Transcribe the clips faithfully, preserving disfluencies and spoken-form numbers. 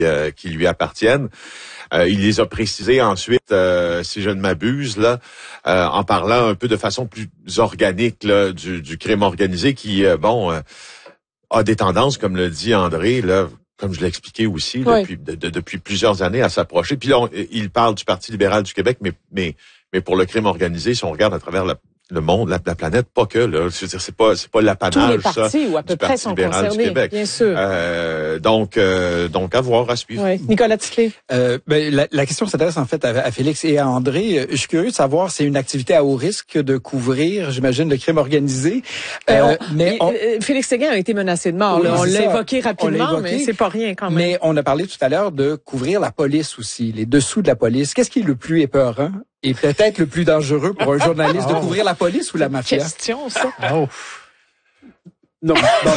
euh, qui lui appartiennent. Euh, il les a précisés ensuite, euh, si je ne m'abuse, là, euh, en parlant un peu de façon plus organique là, du, du crime organisé qui, euh, bon, euh, a des tendances, comme le dit André, là, comme je l'ai expliqué aussi, oui. depuis, de, de, depuis plusieurs années à s'approcher. Puis là, on, il parle du Parti libéral du Québec, mais, mais, mais pour le crime organisé, si on regarde à travers la le monde, la, la planète, pas que, là. Je veux dire, c'est pas, c'est pas l'apanage, tous les partis, ça, ou à peu du près Parti sont libéral concernés, du Québec. bien sûr. Euh, donc, euh, donc, à voir, à suivre. Oui. Nicolas Ticlé. Euh, ben, la, la question s'adresse en fait à, à Félix et à André. Je suis curieux de savoir, c'est une activité à haut risque de couvrir, j'imagine, le crime organisé. Euh, euh, on, mais on, Félix Séguin a été menacé de mort. Oui, là. On l'a ça. évoqué rapidement, évoqué, mais c'est pas rien quand même. Mais on a parlé tout à l'heure de couvrir la police aussi, les dessous de la police. Qu'est-ce qui est le plus épeurant et peut-être le plus dangereux pour un journaliste oh. de couvrir la police ou la mafia? Question, ça. Oh. Non, dans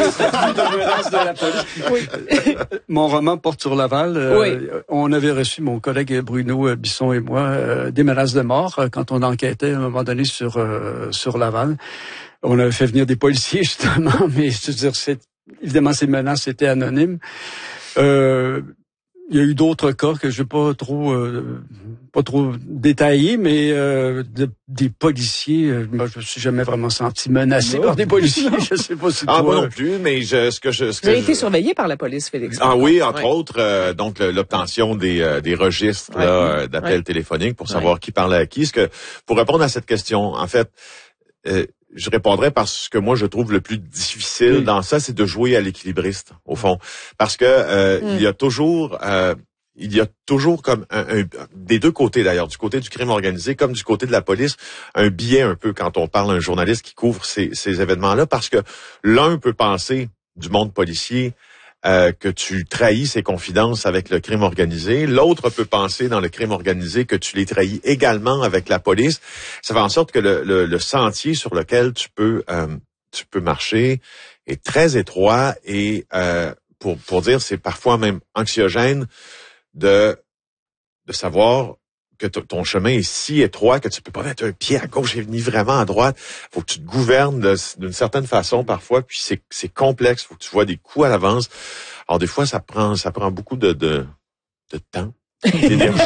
de menace de la police. Oui. Mon roman porte sur Laval. Euh, oui. On avait reçu, mon collègue Bruno Bisson et moi, euh, des menaces de mort euh, quand on enquêtait à un moment donné sur euh, sur Laval. On avait fait venir des policiers justement, mais je veux dire, c'est évidemment ces menaces étaient anonymes. Euh, Il y a eu d'autres cas que je vais pas trop euh, pas trop détailler, mais euh, de, des policiers, euh, moi je me suis jamais vraiment senti menacé non, par des policiers. Je sais pas si Ah, toi, moi non plus, mais je, ce que je... Ce Vous avez que été je... surveillé par la police, Félix. Ah oui, entre ouais. autres, euh, donc le, l'obtention des, euh, des registres ouais. là, euh, d'appels ouais. téléphoniques pour savoir ouais. qui parlait à qui. Ce que, pour répondre à cette question, en fait, euh, je répondrais par ce que moi je trouve le plus difficile oui. dans ça, c'est de jouer à l'équilibriste, au fond. Parce que euh, mm. il y a toujours... Euh, il y a toujours comme un, un, des deux côtés d'ailleurs, du côté du crime organisé comme du côté de la police, un biais un peu quand on parle à un journaliste qui couvre ces, ces événements-là, parce que l'un peut penser du monde policier euh, que tu trahis ses confidences avec le crime organisé, l'autre peut penser dans le crime organisé que tu les trahis également avec la police. Ça fait en sorte que le, le, le sentier sur lequel tu peux euh, tu peux marcher est très étroit et euh, pour pour dire c'est parfois même anxiogène de de savoir que t- ton chemin est si étroit que tu peux pas mettre un pied à gauche et ni vraiment à droite. Faut que tu te gouvernes de, d'une certaine façon parfois, puis c'est c'est complexe. Faut que tu vois des coups à l'avance. Alors des fois, ça prend ça prend beaucoup de de, de temps, d'énergie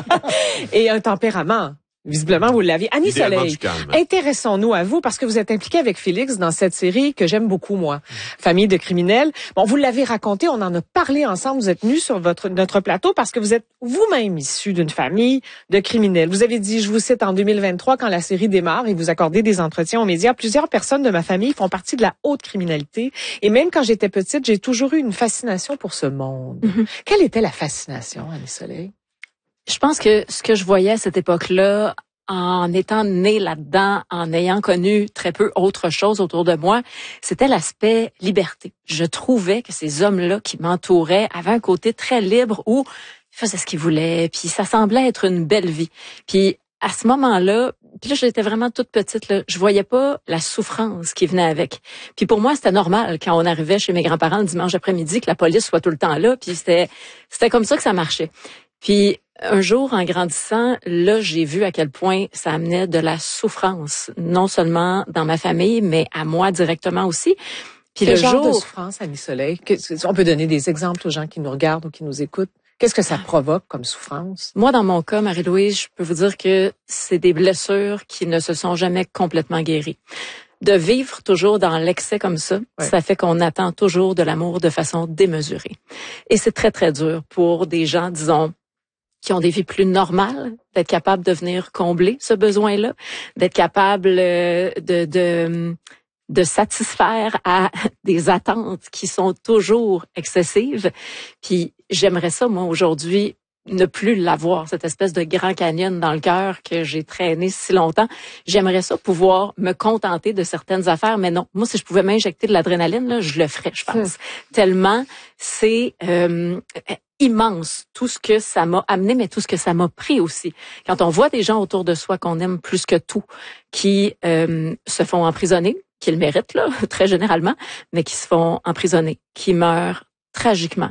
et un tempérament. Visiblement, vous l'aviez. Annie Soleil, intéressons-nous à vous parce que vous êtes impliquée avec Félix dans cette série que j'aime beaucoup, moi. Famille de criminels. Bon, vous l'avez raconté, on en a parlé ensemble. Vous êtes venus sur votre notre plateau parce que vous êtes vous-même issu d'une famille de criminels. Vous avez dit, je vous cite, en deux mille vingt-trois, quand la série démarre et vous accordez des entretiens aux médias, plusieurs personnes de ma famille font partie de la haute criminalité. Et même quand j'étais petite, j'ai toujours eu une fascination pour ce monde. Mm-hmm. Quelle était la fascination, Annie Soleil? Je pense que ce que je voyais à cette époque-là, en étant née là-dedans, en ayant connu très peu autre chose autour de moi, c'était l'aspect liberté. Je trouvais que ces hommes-là qui m'entouraient avaient un côté très libre où ils faisaient ce qu'ils voulaient, puis ça semblait être une belle vie. Puis à ce moment-là, puis là j'étais vraiment toute petite, là, je voyais pas la souffrance qui venait avec. Puis pour moi, c'était normal quand on arrivait chez mes grands-parents le dimanche après-midi que la police soit tout le temps là, puis c'était c'était comme ça que ça marchait. Puis un jour, en grandissant, là, j'ai vu à quel point ça amenait de la souffrance, non seulement dans ma famille, mais à moi directement aussi. Puis le genre de souffrance, Annie Soleil, on peut donner des exemples aux gens qui nous regardent ou qui nous écoutent. Qu'est-ce que ça provoque comme souffrance? Moi, dans mon cas, Marie-Louise, je peux vous dire que c'est des blessures qui ne se sont jamais complètement guéries. De vivre toujours dans l'excès comme ça, ouais. ça fait qu'on attend toujours de l'amour de façon démesurée. Et c'est très, très dur pour des gens, disons, qui ont des vies plus normales, d'être capables de venir combler ce besoin-là, d'être capables de, de, de satisfaire à des attentes qui sont toujours excessives. Puis j'aimerais ça, moi, aujourd'hui, ne plus l'avoir, cette espèce de grand canyon dans le cœur que j'ai traîné si longtemps. J'aimerais ça pouvoir me contenter de certaines affaires, mais non. Moi, si je pouvais m'injecter de l'adrénaline, là, je le ferais, je pense. Mmh. Tellement c'est euh, immense tout ce que ça m'a amené, mais tout ce que ça m'a pris aussi. Quand on voit des gens autour de soi qu'on aime plus que tout, qui euh, se font emprisonner, qui le méritent, là, très généralement, mais qui se font emprisonner, qui meurent tragiquement.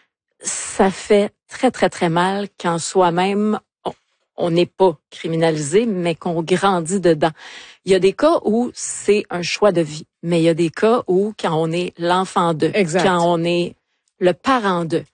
Ça fait très, très, très mal quand soi-même, on n'est pas criminalisé, mais qu'on grandit dedans. Il y a des cas où c'est un choix de vie, mais il y a des cas où, quand on est l'enfant d'eux, quand on est le parent d'eux,